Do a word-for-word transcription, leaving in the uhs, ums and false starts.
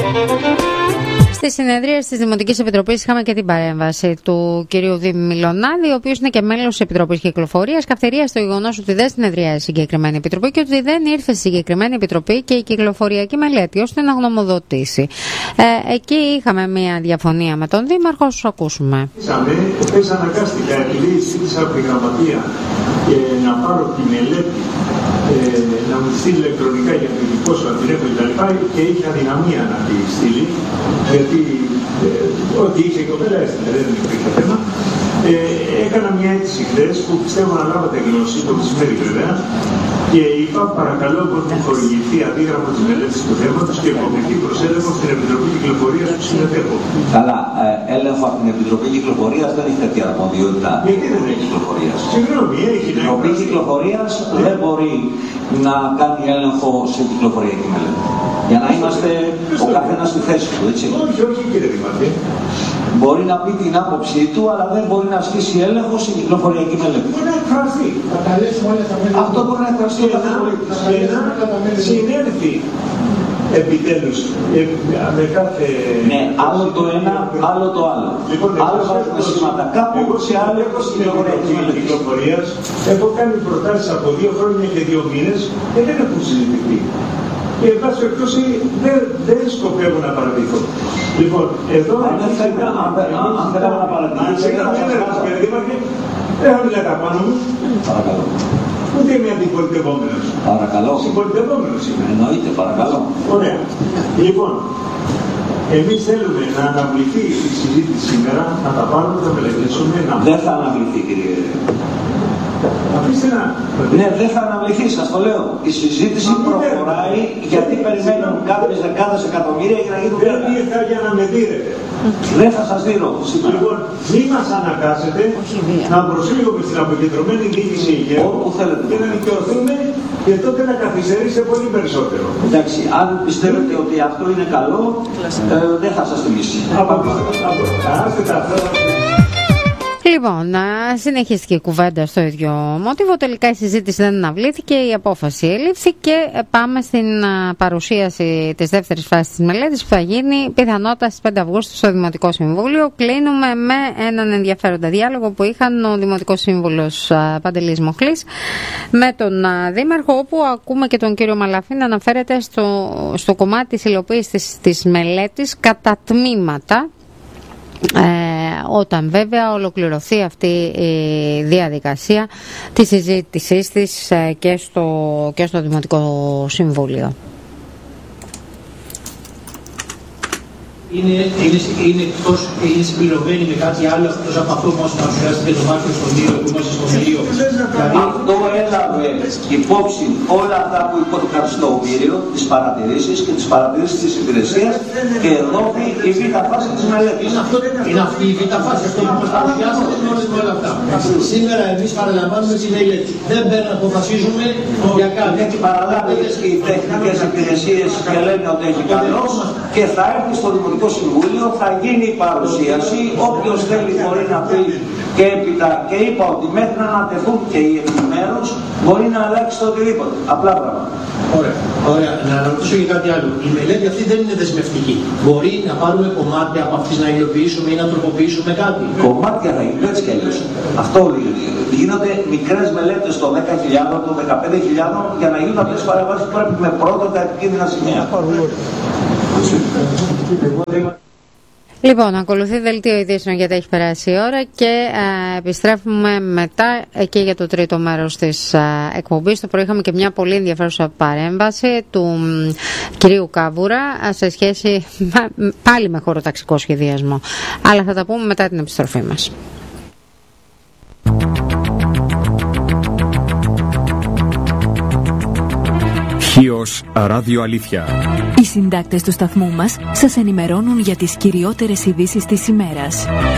Στη συνεδρία της Δημοτικής Επιτροπής είχαμε και την παρέμβαση του κυρίου Δήμη Μιλονάδη, ο οποίος είναι και μέλος της Επιτροπής Κυκλοφορίας. Καυτερία στο γεγονός ότι δεν συνεδριάζει η συγκεκριμένη επιτροπή και ότι δεν ήρθε στη συγκεκριμένη επιτροπή και η κυκλοφοριακή μελέτη ώστε να γνωμοδοτήσει. Ε, εκεί είχαμε μια διαφωνία με τον Δήμαρχο, όσο ακούσουμε. Επίσης αναγκάστηκα επειδή ζήτησα από τη γραμματεία και να πάρω τη μελέτη, ε, να μου στείλει ηλεκτρονικά για το δικό σου αντιλέπω κτλ. Και είχε αδυναμία να τη στείλει, γιατί ε, ό,τι είχε και ο πέρα έστειλε, δεν υπήρχε θέμα. Ε, έκανα μια αίτηση χθες που πιστεύω να λάβατε γνώση, το μεσημέρι βέβαια, και είπα παρακαλώ πως μου χορηγηθεί αντίγραφο της μελέτης του θέματος και υποβληθεί προς έλεγχο στην Επιτροπή Κυκλοφορίας που συμμετέχω. Καλά, ε, έλεγχο από την Επιτροπή Κυκλοφορίας δεν έχει τέτοια αρμοδιότητα. Γιατί δεν έχει κυκλοφορίας. Συγγνώμη, έχει. Η Επιτροπή Κυκλοφορίας δεν μπορεί να κάνει έλεγχο σε κυκλοφοριακή μελέτη. Για να είμαστε ο καθένας στη θέση του, έτσι. Όχι, όχι κύριε Δημαρχέ. Μπορεί να πει την άποψή του, αλλά δεν μπορεί να ασκήσει έλεγχο σε κυκλοφοριακή μελέτη. Μπορεί να εκφραστεί. Θα καλέσουμε όλα τα μέλη. Αυτό μπορεί να εκφραστεί ο κάθε πολίτης. Και να συνέρθει επιτέλους με κάθε... Ναι, άλλο το ένα, άλλο το άλλο. Λοιπόν, άλλο βάζουμε σήματα κάπου, σε άλλο έχω στην κυκλοφορίας. Έχω κάνει προτάσεις από δύο χρόνια και δύο μήνες και δεν έχουν συζητηθεί. Και εν πάση περιπτώσει δεν σκοπεύω να παραδειχθώ. Λοιπόν, εδώ... Αν θέλαμε να παραδειχθώ, δεν θα μιλάτε πάνω μου. Παρακαλώ. Ούτε είμαι αντιπολιτευόμενος. Παρακαλώ. Συμπολιτευόμενος είμαι. Εννοείται, παρακαλώ. Ωραία. Λοιπόν, εμείς θέλουμε να αναβληθεί η συζήτηση σήμερα, να τα πάρουμε, να τα μελετήσουμε. Να... Δεν θα αναβληθεί, κύριε. Αφήστε να... Ναι, δεν θα αναβληθεί, σας το λέω. Η συζήτηση προχωράει γιατί περιμένουν κάποιες δεκάδες εκατομμύρια για να γίνουν δεν ήρθα για να με δίνετε. Δεν θα σας δίνω σήμερα. Λοιπόν, μη μας αναγκάσετε να προσφύγουμε στην αποκεντρωμένη διοίκηση υγεία και να δικαιωθούμε και τότε να καθυστερήσετε πολύ περισσότερο. Εντάξει, αν πιστεύετε ότι αυτό είναι καλό, ε, δεν θα σας θυμίσει. Από τα Λοιπόν, συνεχίστηκε η κουβέντα στο ίδιο μότιβο. Τελικά η συζήτηση δεν αναβλήθηκε, η απόφαση ελήφθη και πάμε στην παρουσίαση της δεύτερης φάσης της μελέτης που θα γίνει πιθανότατα στις πέντε Αυγούστου στο Δημοτικό Συμβούλιο. Κλείνουμε με έναν ενδιαφέροντα διάλογο που είχαν ο Δημοτικός Σύμβουλος Παντελής Μοχλής με τον Δήμαρχο, όπου ακούμε και τον κύριο Μαλαφή να αναφέρεται στο, στο κομμάτι της υλοποίησης της, της μελέτης κατά τμήματα. Ε, όταν βέβαια ολοκληρωθεί αυτή η διαδικασία της συζήτησής της ε, και, στο, και στο Δημοτικό Συμβούλιο. Είναι, είναι, είναι, εκτός, είναι συμπληρωμένη με κάτι άλλο εκτός από αυτό που μας παρουσιάστηκε το Μάρτιο στον Ήλιο, που είμαστε στον Ήλιο. Δηλαδή, αυτό έλαβε υπόψη όλα αυτά που υπόθηκαν στο Ομήριο, τις παρατηρήσεις και τις παρατηρήσεις της υπηρεσίας και δόθη η β' φάση της μελέτης. Είναι, αυτό, είναι αυτή η β' φάση, αυτό που μας παρουσιάσατε με όλα αυτά. Σήμερα εμείς παραλαμβάνουμε τη μελέτη. Δεν πρέπει να αποφασίζουμε για κάτι. Γιατί παραλάβετε και οι τεχνικές υπηρεσίες και λένε ότι έχει καλώς και θα έρθει στο Δημοτικό Συμβούλιο, θα γίνει η παρουσίαση, όποιος θέλει μπορεί να πει και έπειτα, και είπα ότι μέχρι να ανατεθούν και οι επιμέρους μπορεί να αλλάξει το οτιδήποτε. Απλά πράγματα. Ωραία. Ωραία. Να ρωτήσω για κάτι άλλο. Η μελέτη αυτή δεν είναι δεσμευτική. Μπορεί να πάρουμε κομμάτια από αυτής να υλοποιήσουμε ή να τροποποιήσουμε κάτι. Κομμάτια θα γίνουν έτσι κι αλλιώς. Αυτό γίνονται μικρές μελέτες των δέκα χιλιάδων, των δεκαπέντε χιλιάδων για να γίνουν αυτές τις παρεμβάσεις που πρέπει με πρώτα τα επικίνδυνα σημεία. Λοιπόν, ακολουθεί δελτίο ειδήσεων γιατί έχει περάσει η ώρα και α, επιστρέφουμε μετά και για το τρίτο μέρος της α, εκπομπής. Το πρωί είχαμε και μια πολύ ενδιαφέρουσα παρέμβαση του μ, κυρίου Κάβουρα α, σε σχέση με, πάλι με χωροταξικό σχεδιασμό. Αλλά θα τα πούμε μετά την επιστροφή μας. Χίος Ράδιο Αλήθεια. Οι συντάκτες του σταθμού μας σας ενημερώνουν για τις κυριότερες ειδήσεις της ημέρας.